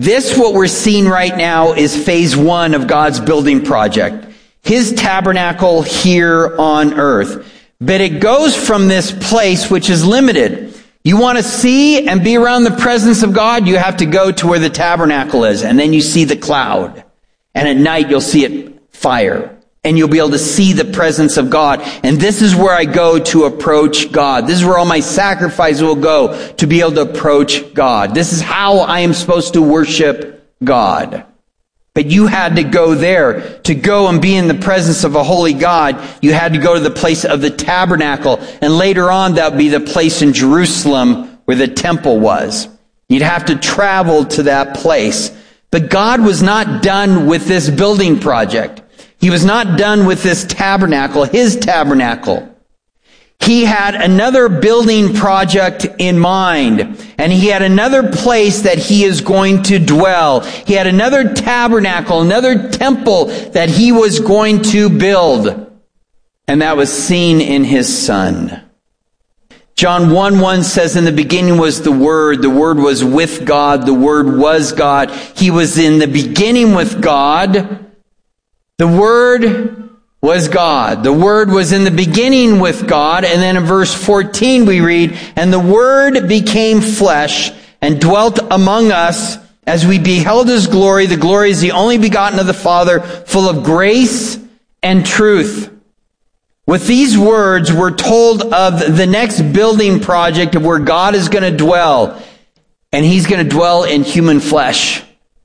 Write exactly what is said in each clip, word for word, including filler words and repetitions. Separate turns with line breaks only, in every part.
This, what we're seeing right now, is phase one of God's building project. His tabernacle here on earth. But it goes from this place which is limited. You want to see and be around the presence of God, you have to go to where the tabernacle is. And then you see the cloud. And at night you'll see it fire. And you'll be able to see the presence of God. And this is where I go to approach God. This is where all my sacrifices will go to be able to approach God. This is how I am supposed to worship God. But you had to go there. To go and be in the presence of a holy God, you had to go to the place of the tabernacle. And later on, that would be the place in Jerusalem where the temple was. You'd have to travel to that place. But God was not done with this building project. He was not done with this tabernacle, his tabernacle. He had another building project in mind. And he had another place that he is going to dwell. He had another tabernacle, another temple that he was going to build. And that was seen in his Son. John one one says, in the beginning was the Word. The Word was with God. The Word was God. He was in the beginning with God. The Word was God. The Word was in the beginning with God. And then in verse fourteen we read, and the Word became flesh and dwelt among us as we beheld his glory. The glory is the only begotten of the Father, full of grace and truth. With these words, we're told of the next building project of where God is going to dwell. And he's going to dwell in human flesh.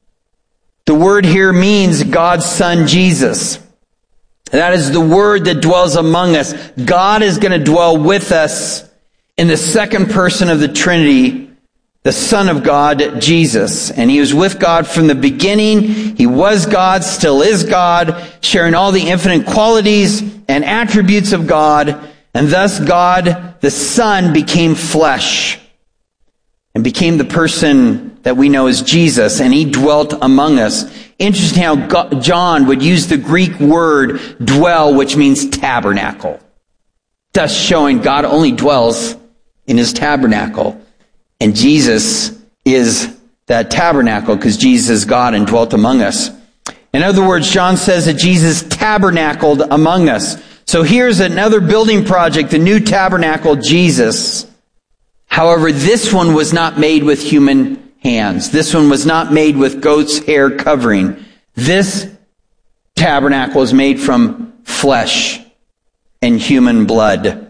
The word here means God's Son, Jesus. That is the Word that dwells among us. God is going to dwell with us in the second person of the Trinity, the Son of God, Jesus. And he was with God from the beginning. He was God, still is God, sharing all the infinite qualities and attributes of God. And thus God, the Son, became flesh and became the person that we know as Jesus. And he dwelt among us. Interesting how God, John would use the Greek word dwell, which means tabernacle. Thus showing God only dwells in his tabernacle. And Jesus is that tabernacle because Jesus is God and dwelt among us. In other words, John says that Jesus tabernacled among us. So here's another building project, the new tabernacle, Jesus. However, this one was not made with human hands. This one was not made with goat's hair covering. This tabernacle is made from flesh and human blood.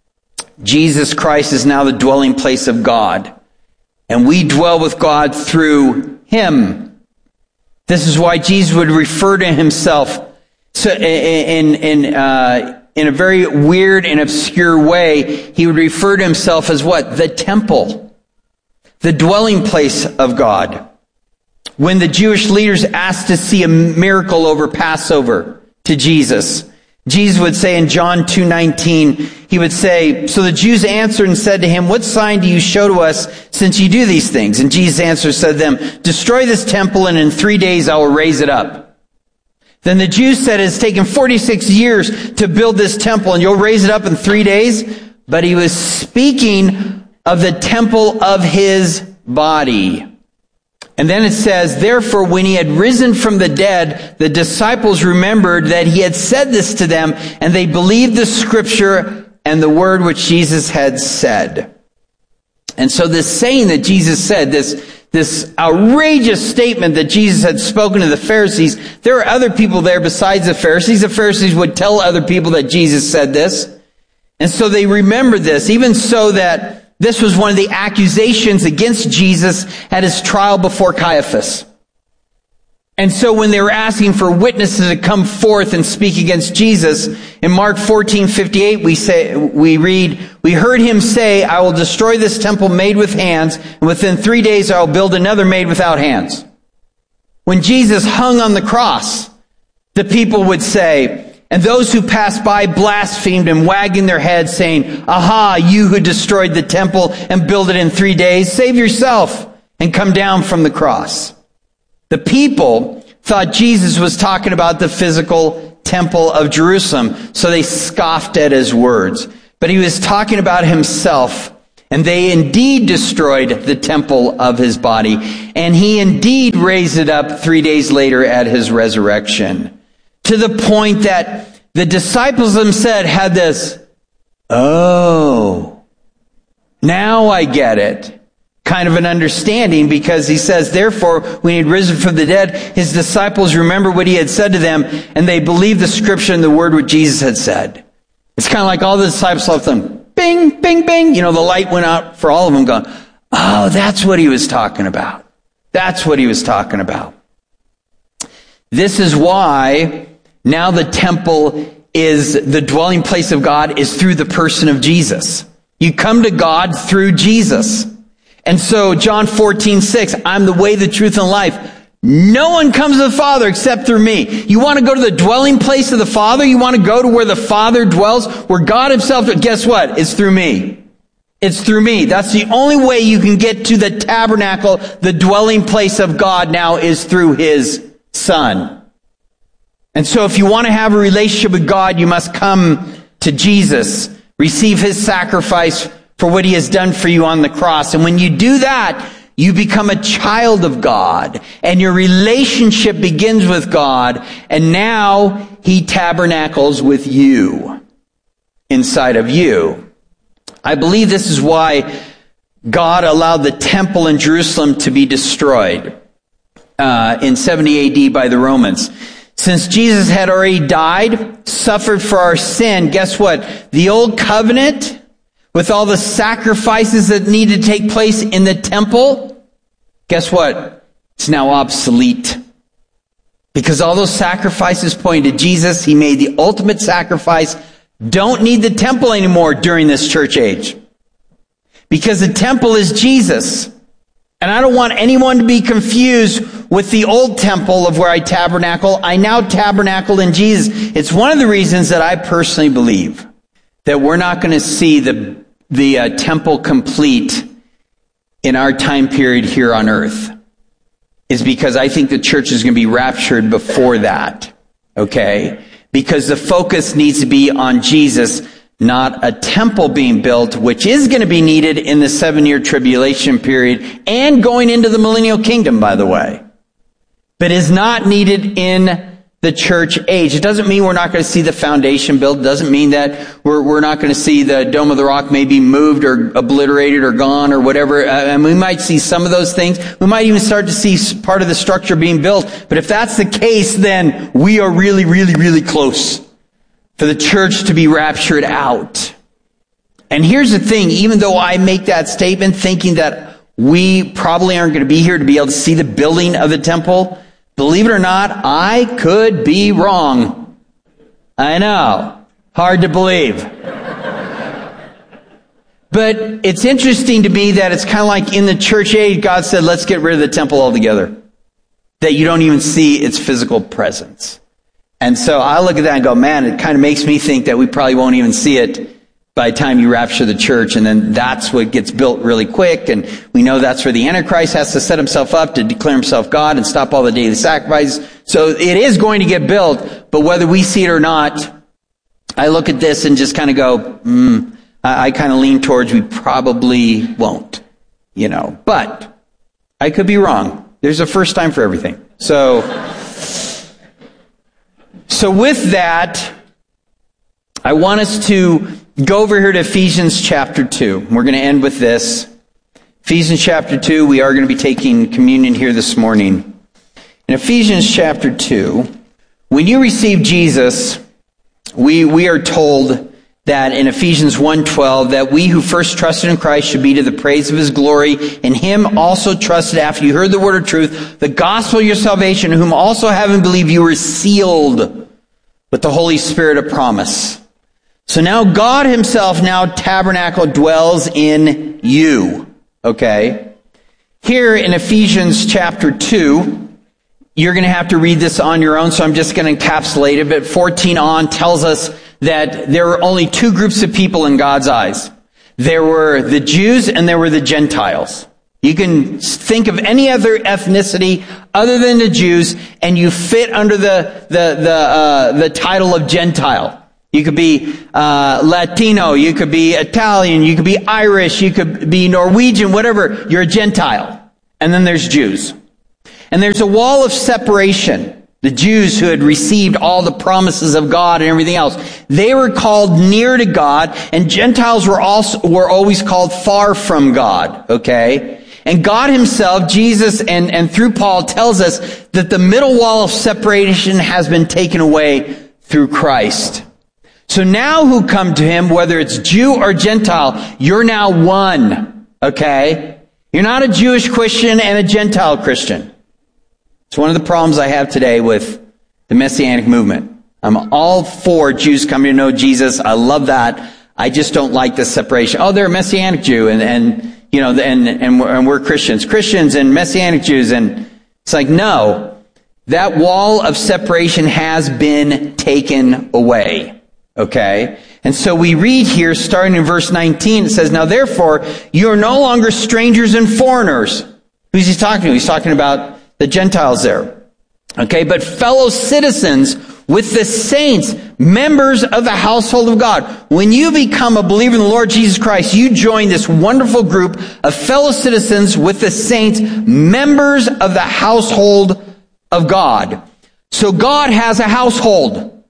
Jesus Christ is now the dwelling place of God. And we dwell with God through him. This is why Jesus would refer to himself so in, in, uh, in a very weird and obscure way. He would refer to himself as what? The temple. The dwelling place of God. When the Jewish leaders asked to see a miracle over Passover to Jesus, Jesus would say in John two nineteen, he would say, so the Jews answered and said to him, what sign do you show to us since you do these things? And Jesus answered said to them, destroy this temple and in three days I will raise it up. Then the Jews said, it's taken forty-six years to build this temple and you'll raise it up in three days? But he was speaking of the temple of his body. And then it says, therefore, when he had risen from the dead, the disciples remembered that he had said this to them, and they believed the scripture and the word which Jesus had said. And so this saying that Jesus said, this, this outrageous statement that Jesus had spoken to the Pharisees, there are other people there besides the Pharisees. The Pharisees would tell other people that Jesus said this. And so they remembered this, even so that this was one of the accusations against Jesus at his trial before Caiaphas. And so when they were asking for witnesses to come forth and speak against Jesus, in Mark fourteen fifty-eight we say, we read, we heard him say, I will destroy this temple made with hands, and within three days I will build another made without hands. When Jesus hung on the cross, the people would say, and those who passed by blasphemed him, wagging their heads, saying, aha, you who destroyed the temple and built it in three days, save yourself and come down from the cross. The people thought Jesus was talking about the physical temple of Jerusalem, so they scoffed at his words. But he was talking about himself And they indeed destroyed the temple of his body. And he indeed raised it up three days later at his resurrection. To the point that the disciples themselves had this, oh, now I get it, kind of an understanding, because he says, therefore, when he had risen from the dead, his disciples remembered what he had said to them, and they believed the scripture and the word what Jesus had said. It's kind of like all the disciples left them. Bing, bing, bing. You know, the light went out for all of them going, oh, that's what he was talking about. That's what he was talking about. This is why now the temple is, the dwelling place of God is through the person of Jesus. You come to God through Jesus. And so John fourteen six, I'm the way, the truth, and life. No one comes to the Father except through me. You want to go to the dwelling place of the Father? You want to go to where the Father dwells? Where God himself, guess what? It's through me. It's through me. That's the only way you can get to the tabernacle, the dwelling place of God now, is through his Son. And so if you want to have a relationship with God, you must come to Jesus, receive his sacrifice for what he has done for you on the cross. And when you do that, you become a child of God, and your relationship begins with God, and now he tabernacles with you, inside of you. I believe this is why God allowed the temple in Jerusalem to be destroyed uh, in seventy A D by the Romans. Since Jesus had already died, suffered for our sin, guess what? The old covenant, with all the sacrifices that need to take place in the temple, guess what? It's now obsolete. Because all those sacrifices point to Jesus. He made the ultimate sacrifice. Don't need the temple anymore during this church age. Because the temple is Jesus. And I don't want anyone to be confused with the old temple of where I tabernacle. I now tabernacle in Jesus. It's one of the reasons that I personally believe that we're not going to see the the uh, temple complete in our time period here on earth, is because I think the church is going to be raptured before that. Okay? Because the focus needs to be on Jesus, not a temple being built, which is going to be needed in the seven-year tribulation period and going into the millennial kingdom, by the way, but is not needed in the church age. It doesn't mean we're not going to see the foundation built. It doesn't mean that we're, we're not going to see the Dome of the Rock maybe moved or obliterated or gone or whatever. Uh, and we might see some of those things. We might even start to see part of the structure being built. But if that's the case, then we are really, really, really close for the church to be raptured out. And here's the thing, even though I make that statement thinking that we probably aren't going to be here to be able to see the building of the temple, believe it or not, I could be wrong. I know. Hard to believe. But it's interesting to me that it's kind of like in the church age, God said, let's get rid of the temple altogether. That you don't even see its physical presence. And so I look at that and go, man, it kind of makes me think that we probably won't even see it by the time you rapture the church, and then that's what gets built really quick, and we know that's where the Antichrist has to set himself up to declare himself God and stop all the daily sacrifices. So it is going to get built, but whether we see it or not, I look at this and just kind of go, hmm, I, I kind of lean towards we probably won't, you know. But I could be wrong. There's a first time for everything. So, so with that, I want us to go over here to Ephesians chapter two. We're going to end with this. Ephesians chapter two, we are going to be taking communion here this morning. In Ephesians chapter two, when you receive Jesus, we we are told that in Ephesians one twelve, that we who first trusted in Christ should be to the praise of his glory. In him also trusted after you heard the word of truth, the gospel of your salvation, whom also having believed you were sealed with the Holy Spirit of promise. So now God himself, now tabernacle, dwells in you. Okay? Here in Ephesians chapter two, you're going to have to read this on your own, so I'm just going to encapsulate it. But fourteen on tells us that there were only two groups of people in God's eyes. There were the Jews and there were the Gentiles. You can think of any other ethnicity other than the Jews, and you fit under the the the uh, the title of Gentile. You could be uh, Latino, you could be Italian, you could be Irish, you could be Norwegian, whatever. You're a Gentile. And then there's Jews. And there's a wall of separation. The Jews who had received all the promises of God and everything else, they were called near to God, and Gentiles were also were always called far from God, okay? And God himself, Jesus, and, and through Paul tells us that the middle wall of separation has been taken away through Christ. So now who come to him, whether it's Jew or Gentile, you're now one, okay? You're not a Jewish Christian and a Gentile Christian. It's one of the problems I have today with the Messianic movement. I'm all for Jews coming to know Jesus. I love that. I just don't like the separation. Oh, they're a Messianic Jew, and, and you know, and, and, we're, and we're Christians. Christians and Messianic Jews, and it's like, no. That wall of separation has been taken away. Okay? And so we read here, starting in verse nineteen, it says, "Now therefore, you are no longer strangers and foreigners." Who's he talking to? He's talking about the Gentiles there. Okay, but fellow citizens with the saints, members of the household of God. When you become a believer in the Lord Jesus Christ, you join this wonderful group of fellow citizens with the saints, members of the household of God. So God has a household.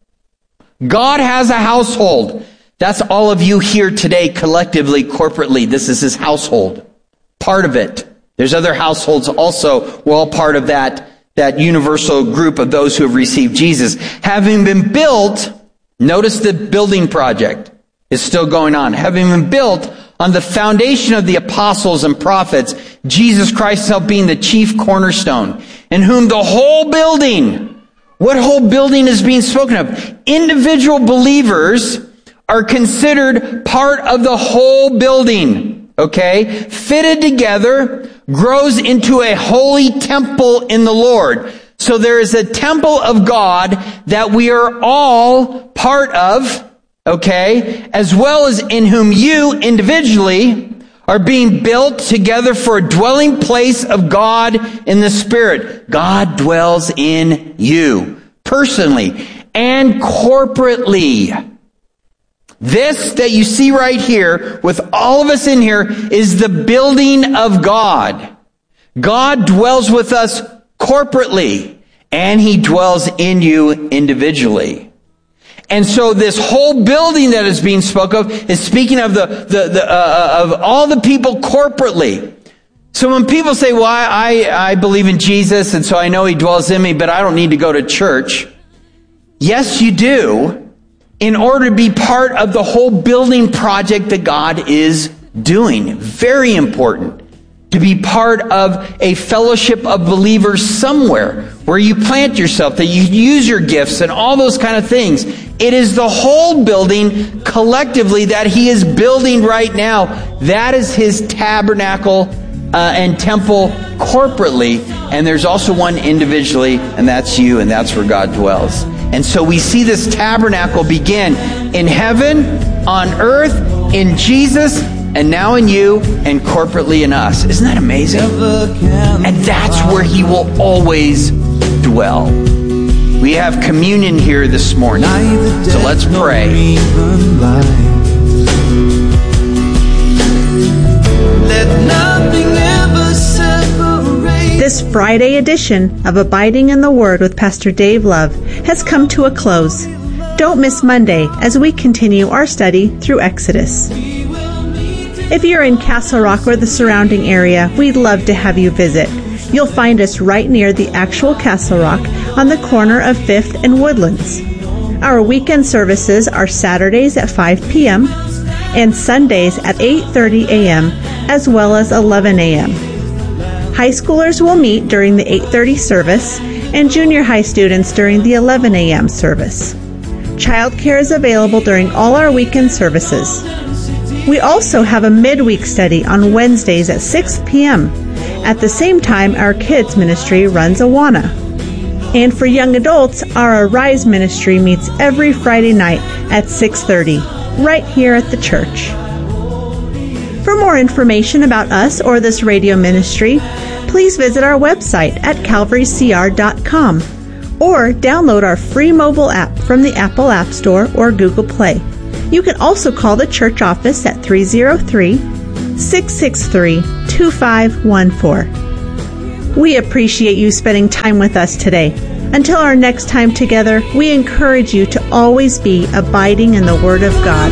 God has a household. That's all of you here today collectively, corporately. This is his household. Part of it. There's other households also. We're all part of that, that universal group of those who have received Jesus. Having been built, notice the building project is still going on. Having been built on the foundation of the apostles and prophets, Jesus Christ himself being the chief cornerstone, in whom the whole building, what whole building is being spoken of? Individual believers are considered part of the whole building, okay? Fitted together, grows into a holy temple in the Lord. So there is a temple of God that we are all part of, okay? As well as in whom you individually are being built together for a dwelling place of God in the Spirit. God dwells in you personally and corporately. This that you see right here, with all of us in here, is the building of God. God dwells with us corporately, and he dwells in you individually. And so this whole building that is being spoken of is speaking of the, the, the uh, of all the people corporately. So when people say, well, I, I believe in Jesus, and so I know he dwells in me, but I don't need to go to church. Yes, you do. In order to be part of the whole building project that God is doing. Very important to be part of a fellowship of believers somewhere where you plant yourself, that you use your gifts and all those kind of things. It is the whole building collectively that he is building right now. That is his tabernacle uh, and temple corporately. And there's also one individually, and that's you, and that's where God dwells. And so we see this tabernacle begin in heaven, on earth, in Jesus, and now in you, and corporately in us. Isn't that amazing? And that's where he will always dwell. We have communion here this morning. So let's pray. Let nothing ever separate.
This Friday edition of Abiding in the Word with Pastor Dave Love has come to a close. Don't miss Monday as we continue our study through Exodus. If you're in Castle Rock or the surrounding area, we'd love to have you visit. You'll find us right near the actual Castle Rock on the corner of fifth and Woodlands. Our weekend services are Saturdays at five p.m. and Sundays at eight thirty a.m. as well as eleven a.m. High schoolers will meet during the eight thirty service and junior high students during the eleven a.m. service. Childcare is available during all our weekend services. We also have a midweek study on Wednesdays at six p.m. At the same time, our kids ministry runs Awana. And for young adults, our Arise ministry meets every Friday night at six thirty, right here at the church. For more information about us or this radio ministry, please visit our website at calvary c r dot com or download our free mobile app from the Apple App Store or Google Play. You can also call the church office at three oh three, six six three, two five one four. We appreciate you spending time with us today. Until our next time together, we encourage you to always be abiding in the Word of God.